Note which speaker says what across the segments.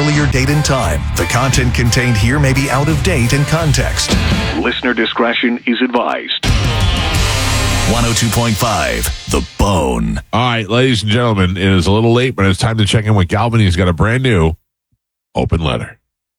Speaker 1: earlier date and time. The content contained here may be out of date and context. Listener discretion is advised. 102.5, The Bone.
Speaker 2: All right, ladies and gentlemen, it is a little late, but it's time to check in with Galvin. He's got a brand new open letter.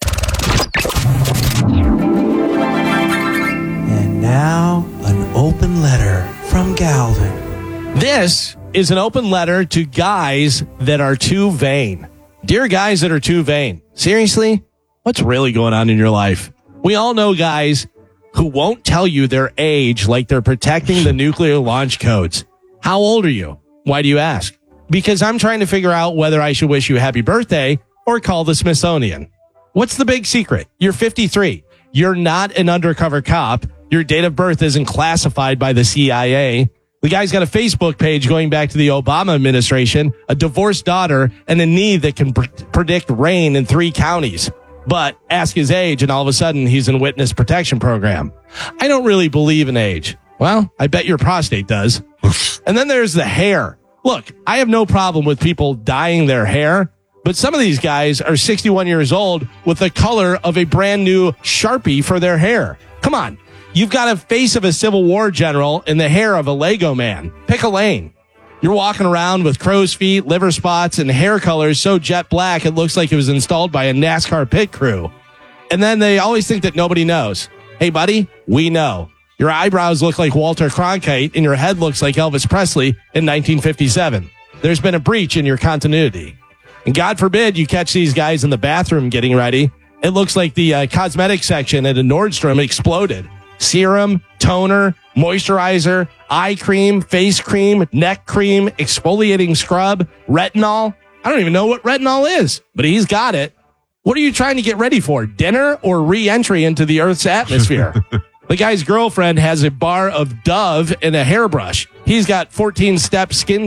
Speaker 3: And now, an open letter from Galvin.
Speaker 4: This is an open letter to guys that are too vain. Dear guys that are too vain, seriously, what's really going on in your life? We all know guys who won't tell you their age like they're protecting the nuclear launch codes. How old are you? Why do you ask? Because I'm trying to figure out whether I should wish you a happy birthday or call the Smithsonian. What's the big secret? You're 53. You're not an undercover cop. Your date of birth isn't classified by the CIA. The guy's got a Facebook page going back to the Obama administration, a divorced daughter, and a knee that can predict rain in 3 counties. But ask his age, and all of a sudden, he's in witness protection program. I don't really believe in age. Well, I bet your prostate does. And then there's the hair. Look, I have no problem with people dyeing their hair, but some of these guys are 61 years old with the color of a brand new Sharpie for their hair. Come on. You've got a face of a Civil War general and the hair of a Lego man. Pick a lane. You're walking around with crow's feet, liver spots, and hair colors so jet black it looks like it was installed by a NASCAR pit crew. And then they always think that nobody knows. Hey, buddy, we know. Your eyebrows look like Walter Cronkite, and your head looks like Elvis Presley in 1957. There's been a breach in your continuity. And God forbid you catch these guys in the bathroom getting ready. It looks like the cosmetic section at a Nordstrom exploded. Serum, toner, moisturizer, eye cream, face cream, neck cream, exfoliating scrub, retinol. I don't even know what retinol is, but he's got it. What are you trying to get ready for? Dinner or re-entry into the Earth's atmosphere? The guy's girlfriend has a bar of Dove and a hairbrush. He's got 14-step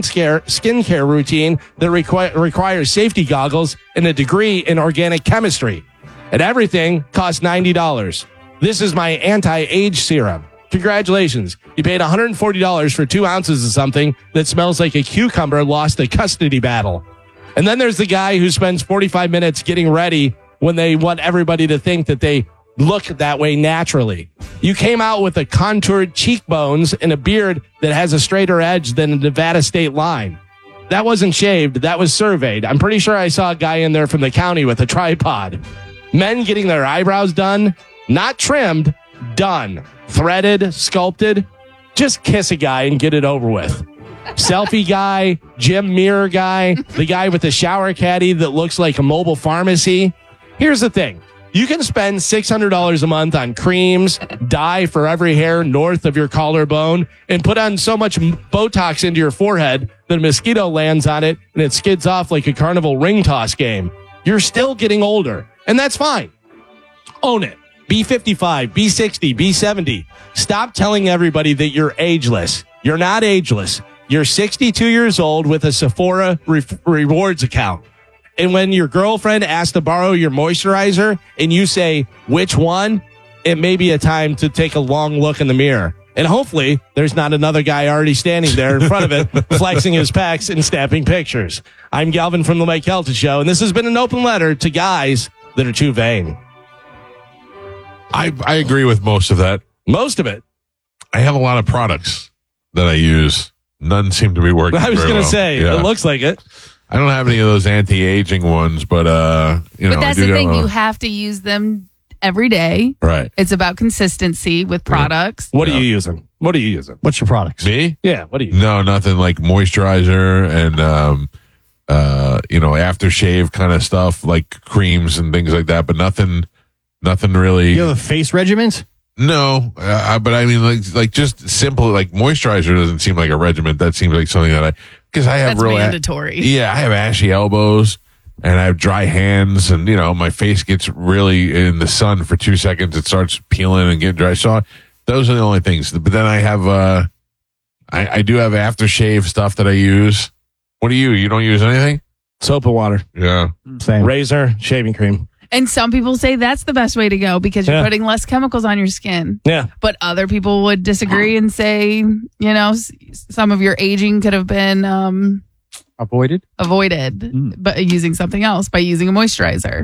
Speaker 4: skincare routine that requires safety goggles and a degree in organic chemistry. And everything costs $90. This is my anti-age serum. Congratulations. You paid $140 for 2 ounces of something that smells like a cucumber lost a custody battle. And then there's the guy who spends 45 minutes getting ready when they want everybody to think that they look that way naturally. You came out with a contoured cheekbones and a beard that has a straighter edge than a Nevada state line. That wasn't shaved. That was surveyed. I'm pretty sure I saw a guy in there from the county with a tripod. Men getting their eyebrows done, not trimmed, done. Threaded, sculpted. Just kiss a guy and get it over with. Selfie guy, gym mirror guy, the guy with the shower caddy that looks like a mobile pharmacy. Here's the thing. You can spend $600 a month on creams, dye for every hair north of your collarbone, and put on so much Botox into your forehead that a mosquito lands on it and it skids off like a carnival ring toss game. You're still getting older, and that's fine. Own it. Be 55, be 60, be 70. Stop telling everybody that you're ageless. You're not ageless. You're 62 years old with a Sephora rewards account. And when your girlfriend asks to borrow your moisturizer and you say, which one? It may be a time to take a long look in the mirror. And hopefully there's not another guy already standing there in front of it, flexing his pecs and snapping pictures. I'm Galvin from the Mike Kelton Show, and this has been an open letter to guys that are too vain.
Speaker 2: I agree with most of that.
Speaker 4: Most of it.
Speaker 2: I have a lot of products that I use. None seem to be working.
Speaker 4: I was going to say,
Speaker 2: yeah.
Speaker 4: It looks like it.
Speaker 2: I don't have any of those anti-aging ones, but you know.
Speaker 5: But that's the thing. You have to use them every day.
Speaker 2: Right.
Speaker 5: It's about consistency with products.
Speaker 4: What are you using? What are you using? What's your products?
Speaker 2: Me?
Speaker 4: Yeah. What are you?
Speaker 2: No, nothing like moisturizer and aftershave kind of stuff like creams and things like that, but nothing really.
Speaker 6: You have a face regimen?
Speaker 2: No, but I mean, like just simple, like moisturizer doesn't seem like a regimen. That seems like something that because I have
Speaker 5: that's mandatory.
Speaker 2: Yeah, I have ashy elbows and I have dry hands, and my face gets really in the sun for 2 seconds. It starts peeling and getting dry. So those are the only things. But then I have, I do have aftershave stuff that I use. What do you? You don't use anything?
Speaker 4: Soap and water.
Speaker 2: Yeah.
Speaker 4: Same. Razor, shaving cream.
Speaker 5: And some people say that's the best way to go because you're putting less chemicals on your skin.
Speaker 4: Yeah.
Speaker 5: But other people would disagree and say, some of your aging could have been
Speaker 6: avoided
Speaker 5: by using something else, by using a moisturizer.